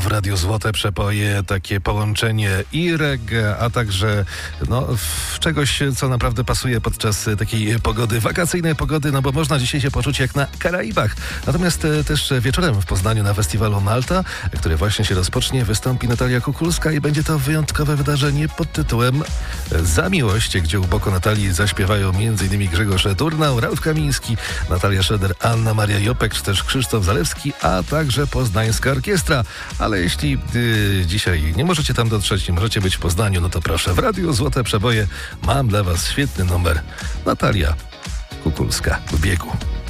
w Radiu Złote Przeboje, takie połączenie i reggae, a także czegoś, co naprawdę pasuje podczas takiej pogody, wakacyjnej pogody, bo można dzisiaj się poczuć jak na Karaibach. Natomiast też wieczorem w Poznaniu na festiwalu Malta, który właśnie się rozpocznie, wystąpi Natalia Kukulska i będzie to wyjątkowe wydarzenie pod tytułem Za miłość, gdzie u boku Natalii zaśpiewają m.in. Grzegorz Turnał, Ralf Kamiński, Natalia Szeder, Anna Maria Jopek, czy też Krzysztof Zalewski, a także Poznańska Orkiestra. Ale jeśli dzisiaj nie możecie tam dotrzeć, nie możecie być w Poznaniu, to proszę, w Radiu Złote Przeboje mam dla was świetny numer. Natalia Kukulska w biegu.